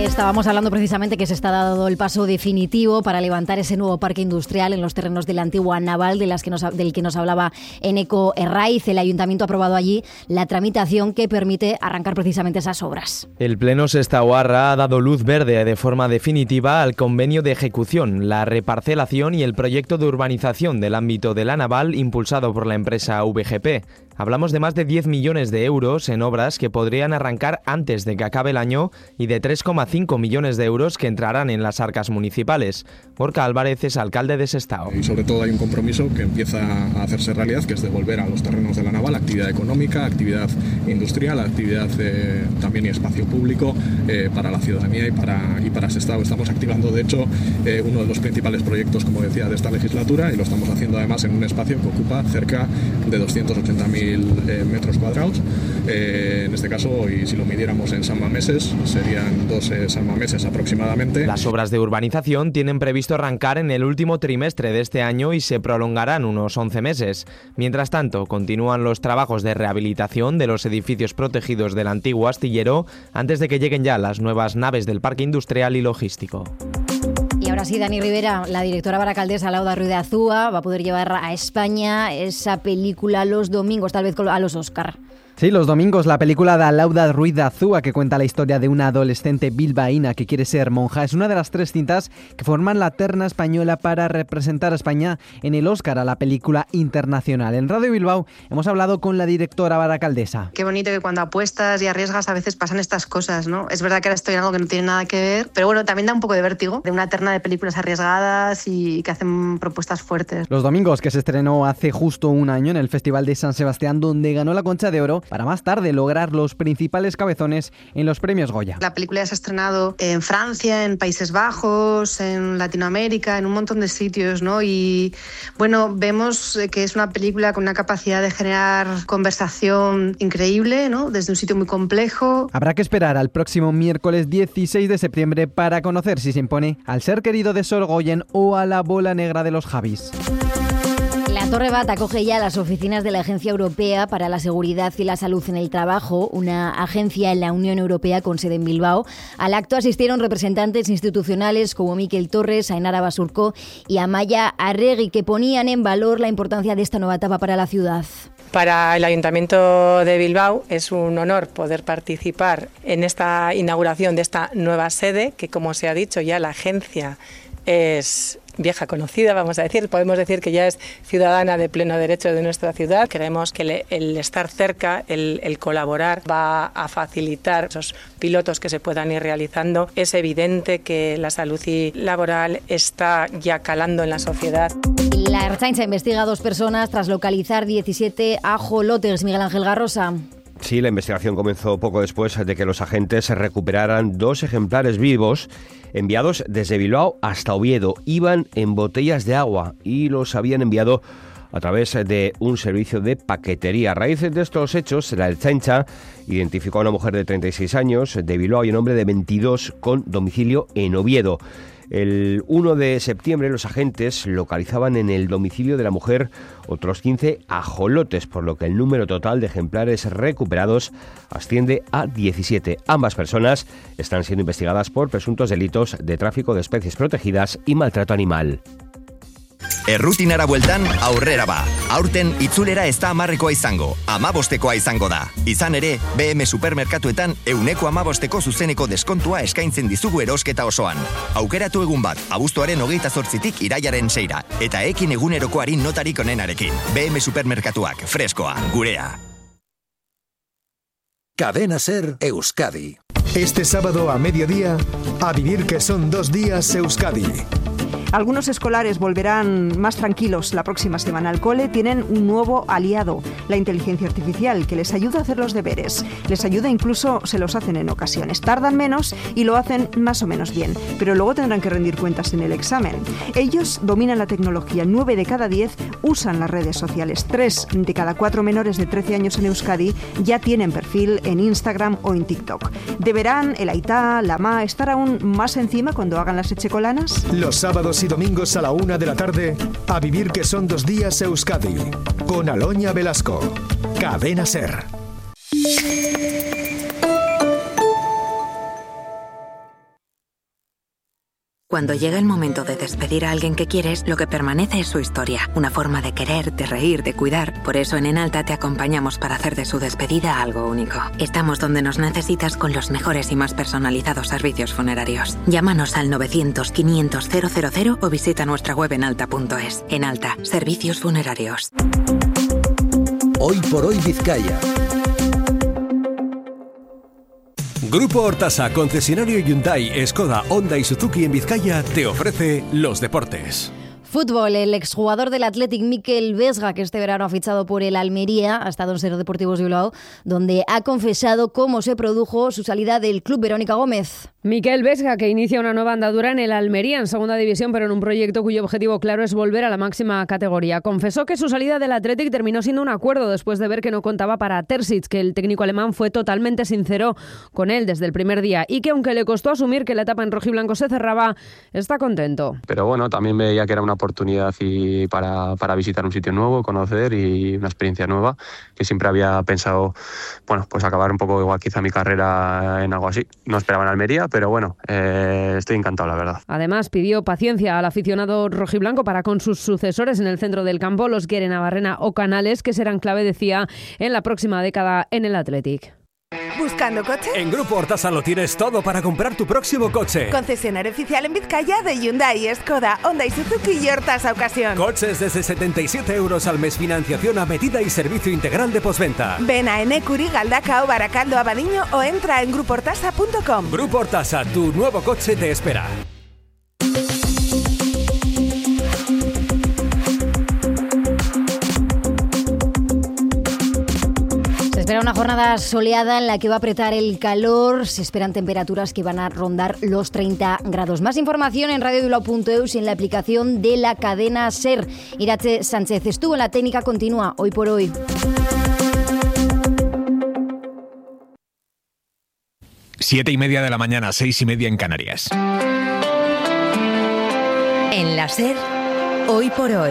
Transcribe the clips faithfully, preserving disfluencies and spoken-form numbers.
Estábamos hablando precisamente que se está dando el paso definitivo para levantar ese nuevo parque industrial en los terrenos de la antigua naval de las que nos, del que nos hablaba Eneko Herraiz. El ayuntamiento ha aprobado allí la tramitación que permite arrancar precisamente esas obras. El Pleno Sestauarra ha dado luz verde de forma definitiva al convenio de ejecución, la reparcelación y el proyecto de urbanización del ámbito de la naval impulsado por la empresa V G P. Hablamos de más de diez millones de euros en obras que podrían arrancar antes de que acabe el año y de tres coma cinco millones de euros que entrarán en las arcas municipales. Gorka Álvarez es alcalde de Sestao. Y sobre todo hay un compromiso que empieza a hacerse realidad, que es devolver a los terrenos de la naval actividad económica, actividad industrial, actividad eh, también y espacio público eh, para la ciudadanía y para, y para Sestao. Estamos activando, de hecho, eh, uno de los principales proyectos, como decía, de esta legislatura, y lo estamos haciendo además en un espacio que ocupa cerca de doscientos ochenta mil Eh, metros cuadrados. Eh, en este caso, y si lo midiéramos en sanmameses, serían dos eh, sanmameses aproximadamente. Las obras de urbanización tienen previsto arrancar en el último trimestre de este año y se prolongarán unos once meses. Mientras tanto, continúan los trabajos de rehabilitación de los edificios protegidos del antiguo astillero antes de que lleguen ya las nuevas naves del parque industrial y logístico. Y ahora sí, Dani Rivera, la directora baracaldesa Lauda Ruiz de Azúa, va a poder llevar a España esa película los domingos, tal vez a los Oscar. Sí, los domingos, la película de Lauda Ruiz de Azúa, que cuenta la historia de una adolescente bilbaína que quiere ser monja, es una de las tres cintas que forman la terna española para representar a España en el Oscar a la película internacional. En Radio Bilbao hemos hablado con la directora baracaldesa. Qué bonito que cuando apuestas y arriesgas a veces pasan estas cosas, ¿no? Es verdad que ahora estoy en algo que no tiene nada que ver, pero bueno, también da un poco de vértigo de una terna de películas arriesgadas y que hacen propuestas fuertes. Los domingos, que se estrenó hace justo un año en el Festival de San Sebastián, donde ganó la Concha de Oro, para más tarde lograr los principales cabezones en los premios Goya. La película ya se ha estrenado en Francia, en Países Bajos, en Latinoamérica, en un montón de sitios, ¿no? Y bueno, vemos que es una película con una capacidad de generar conversación increíble, ¿no? Desde un sitio muy complejo. Habrá que esperar al próximo miércoles dieciséis de septiembre para conocer si se impone al ser querido de Sorgoyen o a la bola negra de los Javis. La Torre Bat acoge ya las oficinas de la Agencia Europea para la Seguridad y la Salud en el Trabajo, una agencia en la Unión Europea con sede en Bilbao. Al acto asistieron representantes institucionales como Miquel Torres, Ainara Basurco y Amaya Arregui, que ponían en valor la importancia de esta nueva etapa para la ciudad. Para el Ayuntamiento de Bilbao es un honor poder participar en esta inauguración de esta nueva sede, que, como se ha dicho ya, la agencia es vieja conocida, vamos a decir, podemos decir que ya es ciudadana de pleno derecho de nuestra ciudad. Creemos que le, el estar cerca, el, el colaborar, va a facilitar esos pilotos que se puedan ir realizando. Es evidente que la salud y laboral está ya calando en la sociedad. La Ertzaintza investiga a dos personas tras localizar diecisiete ajolotes. Miguel Ángel Garrosa. Sí, la investigación comenzó poco después de que los agentes recuperaran dos ejemplares vivos enviados desde Bilbao hasta Oviedo. Iban en botellas de agua y los habían enviado a través de un servicio de paquetería. A raíz de estos hechos, la Ertzaintza identificó a una mujer de treinta y seis años de Bilbao y un hombre de veintidós con domicilio en Oviedo. El uno de septiembre los agentes localizaban en el domicilio de la mujer otros quince ajolotes, por lo que el número total de ejemplares recuperados asciende a diecisiete. Ambas personas están siendo investigadas por presuntos delitos de tráfico de especies protegidas y maltrato animal. Errutinara bueltan aurrera ba. Aurten itzulera ez da hamarrekoa izango, hamabostekoa izango da. Izan ere, B M Supermerkatuetan euneko hamabosteko zuzeneko deskontua eskaintzen dizugu erosketa osoan. Aukeratu egun bat, abuztuaren hogeita zortzitik iraiaren seira, eta ekin egunerokoari notarik onenarekin. B M Supermerkatuak, freskoa, gurea. Cadena Ser Euskadi. Este sábado a mediodía, a vivir que son dos días Euskadi. Algunos escolares volverán más tranquilos la próxima semana al cole. Tienen un nuevo aliado, la inteligencia artificial, que les ayuda a hacer los deberes. Les ayuda, incluso se los hacen en ocasiones. Tardan menos y lo hacen más o menos bien, pero luego tendrán que rendir cuentas en el examen. Ellos dominan la tecnología. Nueve de cada diez usan las redes sociales. Tres de cada cuatro menores de trece años en Euskadi ya tienen perfil en Instagram o en TikTok. ¿Deberán el aitá, la ma, estar aún más encima cuando hagan las echecolanas? Los sábados y domingos a la una de la tarde, a vivir que son dos días Euskadi, con Aloña Velasco. Cadena Ser. Cuando llega el momento de despedir a alguien que quieres, lo que permanece es su historia, una forma de querer, de reír, de cuidar. Por eso en Enalta te acompañamos para hacer de su despedida algo único. Estamos donde nos necesitas con los mejores y más personalizados servicios funerarios. Llámanos al novecientos, quinientos, cero cero cero o visita nuestra web enalta punto es. Enalta, servicios funerarios. Hoy por hoy Vizcaya. Grupo Hortasa, concesionario Hyundai, Skoda, Honda y Suzuki en Vizcaya, te ofrece los deportes. Fútbol, el exjugador del Athletic Mikel Vesga, que este verano ha fichado por el Almería, ha estado en Ser Deportivos de Bilbao, donde ha confesado cómo se produjo su salida del club. Verónica Gómez. Mikel Vesga, que inicia una nueva andadura en el Almería, en segunda división, pero en un proyecto cuyo objetivo claro es volver a la máxima categoría. Confesó que su salida del Athletic terminó siendo un acuerdo después de ver que no contaba para Terzic, que el técnico alemán fue totalmente sincero con él desde el primer día y que aunque le costó asumir que la etapa en rojiblanco se cerraba, está contento. Pero bueno, también veía que era una oportunidad y para, para visitar un sitio nuevo, conocer y una experiencia nueva, que siempre había pensado, bueno, pues acabar un poco igual quizá mi carrera en algo así. No esperaba en Almería, pero bueno, eh, estoy encantado, la verdad. Además, pidió paciencia al aficionado rojiblanco para con sus sucesores en el centro del campo, los Guere, Navarrena o Canales, que serán clave, decía, en la próxima década en el Athletic. ¿Buscando coche? En Grupo Hortasa lo tienes todo para comprar tu próximo coche. Concesionario oficial en Vizcaya de Hyundai, Skoda, Honda y Suzuki y Hortasa Ocasión. Coches desde setenta y siete euros al mes, financiación a medida y servicio integral de postventa. Ven a Enecuri, Galdacao, Baracaldo, Abadiño o entra en grupo hortasa punto com. Grupo Hortasa, tu nuevo coche te espera. Se espera una jornada soleada en la que va a apretar el calor. Se esperan temperaturas que van a rondar los treinta grados. Más información en radio bilbao punto eus y en la aplicación de la cadena SER. Irache Sánchez estuvo en la técnica continua Hoy por Hoy. Siete y media de la mañana, seis y media en Canarias. En la SER, Hoy por Hoy,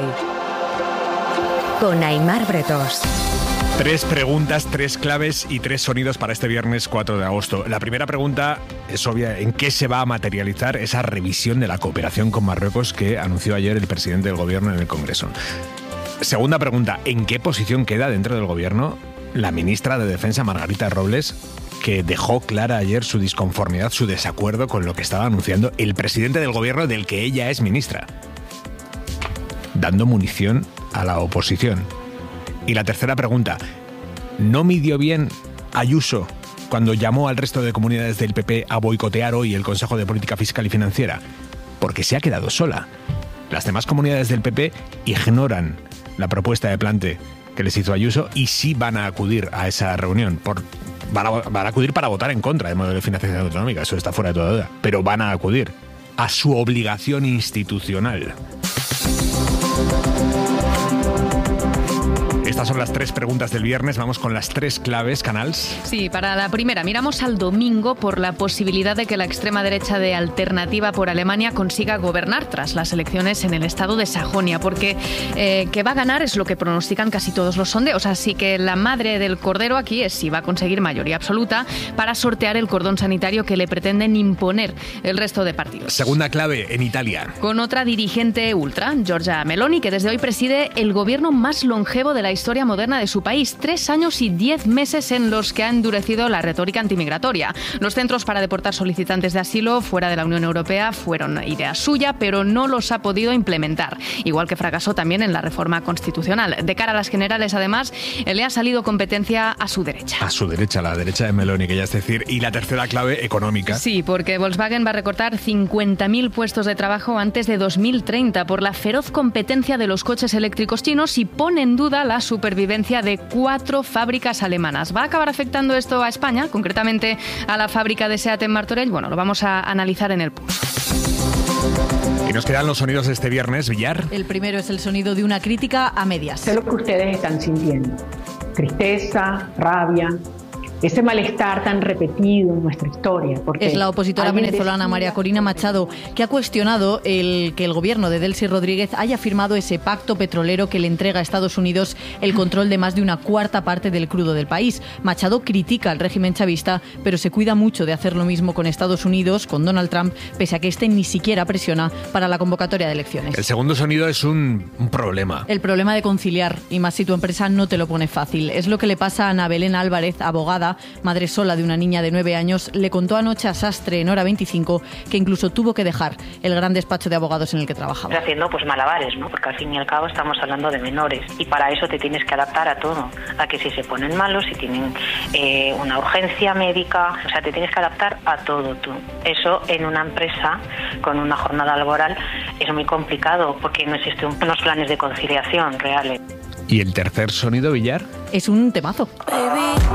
con Aimar Bretos. Tres preguntas, tres claves y tres sonidos para este viernes cuatro de agosto. La primera pregunta es obvia: ¿en qué se va a materializar esa revisión de la cooperación con Marruecos que anunció ayer el presidente del gobierno en el Congreso? Segunda pregunta: ¿en qué posición queda dentro del gobierno la ministra de Defensa, Margarita Robles, que dejó clara ayer su disconformidad, su desacuerdo con lo que estaba anunciando el presidente del gobierno del que ella es ministra, dando munición a la oposición? Y la tercera pregunta: ¿no midió bien Ayuso cuando llamó al resto de comunidades del P P a boicotear hoy el Consejo de Política Fiscal y Financiera? Porque se ha quedado sola. Las demás comunidades del P P ignoran la propuesta de plante que les hizo Ayuso y sí van a acudir a esa reunión. Por, van, a, van a acudir para votar en contra del modelo de financiación autonómica, eso está fuera de toda duda. Pero van a acudir a su obligación institucional. Estas son las tres preguntas del viernes. Vamos con las tres claves, Canals. Sí, para la primera, miramos al domingo por la posibilidad de que la extrema derecha de Alternativa por Alemania consiga gobernar tras las elecciones en el estado de Sajonia, porque eh, que va a ganar es lo que pronostican casi todos los sondeos. Así que la madre del cordero aquí es si va a conseguir mayoría absoluta para sortear el cordón sanitario que le pretenden imponer el resto de partidos. Segunda clave, en Italia. Con otra dirigente ultra, Giorgia Meloni, que desde hoy preside el gobierno más longevo de la historia historia moderna de su país. Tres años y diez meses en los que ha endurecido la retórica antimigratoria. Los centros para deportar solicitantes de asilo fuera de la Unión Europea fueron idea suya, pero no los ha podido implementar. Igual que fracasó también en la reforma constitucional. De cara a las generales, además, le ha salido competencia a su derecha. A su derecha, la derecha de Meloni, que ya es decir. Y la tercera clave, económica. Sí, porque Volkswagen va a recortar cincuenta mil puestos de trabajo antes de dos mil treinta por la feroz competencia de los coches eléctricos chinos y pone en duda la supervivencia de cuatro fábricas alemanas. ¿Va a acabar afectando esto a España, concretamente a la fábrica de SEAT en Martorell? Bueno, lo vamos a analizar en el Pulso. Y nos quedan los sonidos de este viernes, Villar. El primero es el sonido de una crítica a medias. Sé lo que ustedes están sintiendo. Tristeza, rabia, ese malestar tan repetido en nuestra historia. Porque es la opositora venezolana María Corina Machado, que ha cuestionado el que el gobierno de Delcy Rodríguez haya firmado ese pacto petrolero que le entrega a Estados Unidos el control de más de una cuarta parte del crudo del país. Machado critica al régimen chavista, pero se cuida mucho de hacer lo mismo con Estados Unidos, con Donald Trump, pese a que este ni siquiera presiona para la convocatoria de elecciones. El segundo sonido es un, un problema. El problema de conciliar, y más si tu empresa no te lo pone fácil. Es lo que le pasa a Ana Belén Álvarez, abogada, madre sola de una niña de nueve años. Le contó anoche a Sastre en Hora veinticinco que incluso tuvo que dejar el gran despacho de abogados en el que trabajaba. Haciendo pues malabares, ¿no? Porque al fin y al cabo estamos hablando de menores y para eso te tienes que adaptar a todo, a que si se ponen malos, si tienen eh, una urgencia médica, o sea, te tienes que adaptar a todo tú. Eso en una empresa con una jornada laboral es muy complicado porque no existen unos planes de conciliación reales. ¿Y el tercer sonido, Villar? Es un temazo.